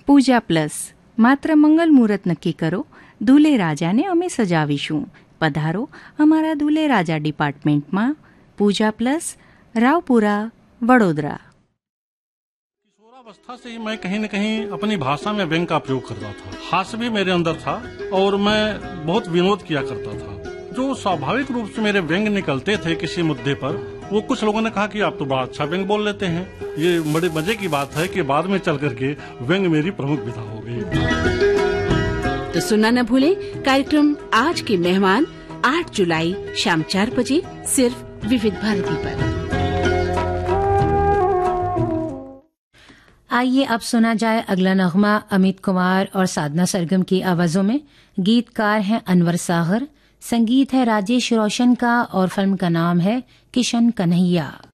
પૂજા plus માત્ર મંગલ મુહૂર્ત નક્કી કરો. દુલે રાજાને અમે સજાવીશું. પધારો અમારા દુલે રાજા ડિપાર્ટમેન્ટમાં. પૂજા પ્લસ, રાવપુરા, વડોદરા. किशोरावस्था से ही मैं कहीं न कहीं अपनी भाषा में व्यंग का प्रयोग करता था. हास्य भी मेरे अंदर था और मैं बहुत विनोद किया करता था. जो स्वाभाविक रूप से मेरे व्यंग निकलते थे किसी मुद्दे पर, वो कुछ लोगों ने कहा कि आप तो बड़ा अच्छा व्यंग बोल लेते हैं. ये बड़े मजे की बात है कि बाद में चल करके व्यंग मेरी प्रमुख विधा हो गई. तो सुनना न भूलें कार्यक्रम आज के मेहमान 8 जुलाई शाम 4 बजे सिर्फ विविध भारती पर. आइए अब सुना जाए अगला नगमा अमित कुमार और साधना सरगम की आवाजों में. गीतकार हैं अनवर सागर, संगीत है राजेश रोशन का और फिल्म का नाम है किशन कन्हैया.